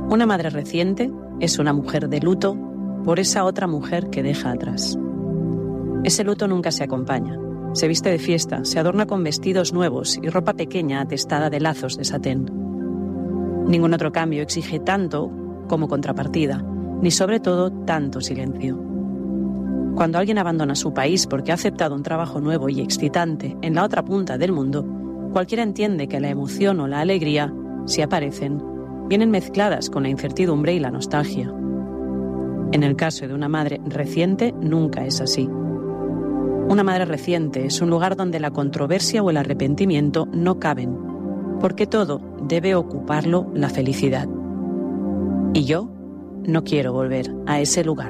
Una madre reciente es una mujer de luto por esa otra mujer que deja atrás. Ese luto nunca se acompaña. Se viste de fiesta, se adorna con vestidos nuevos y ropa pequeña atestada de lazos de satén. Ningún otro cambio exige tanto como contrapartida, ni sobre todo tanto silencio. Cuando alguien abandona su país porque ha aceptado un trabajo nuevo y excitante en la otra punta del mundo, cualquiera entiende que la emoción o la alegría, si aparecen, vienen mezcladas con la incertidumbre y la nostalgia. En el caso de una madre reciente, nunca es así. Una madre reciente es un lugar donde la controversia o el arrepentimiento no caben, porque todo debe ocuparlo la felicidad. Y yo no quiero volver a ese lugar.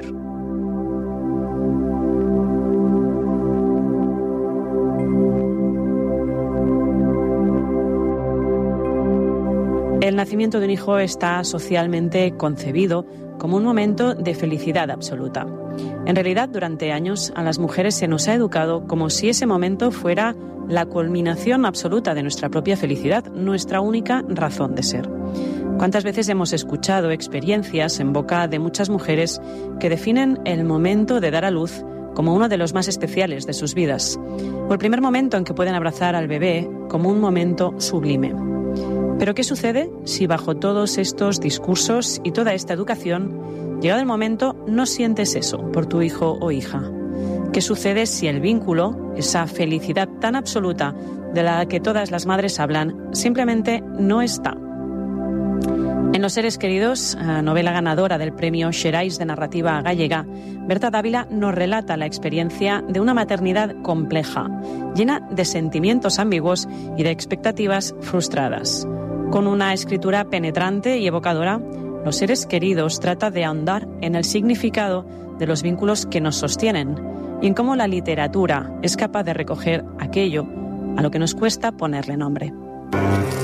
El nacimiento de un hijo está socialmente concebido como un momento de felicidad absoluta. En realidad, durante años a las mujeres se nos ha educado como si ese momento fuera la culminación absoluta de nuestra propia felicidad, nuestra única razón de ser. ¿Cuántas veces hemos escuchado experiencias en boca de muchas mujeres que definen el momento de dar a luz como uno de los más especiales de sus vidas, o el primer momento en que pueden abrazar al bebé como un momento sublime? Pero ¿qué sucede si bajo todos estos discursos y toda esta educación, llegado el momento, no sientes eso por tu hijo o hija? ¿Qué sucede si el vínculo, esa felicidad tan absoluta de la que todas las madres hablan, simplemente no está? En Los seres queridos, novela ganadora del premio Xerais de narrativa gallega, Berta Dávila nos relata la experiencia de una maternidad compleja, llena de sentimientos ambiguos y de expectativas frustradas. Con una escritura penetrante y evocadora, Los seres queridos trata de ahondar en el significado de los vínculos que nos sostienen y en cómo la literatura es capaz de recoger aquello a lo que nos cuesta ponerle nombre.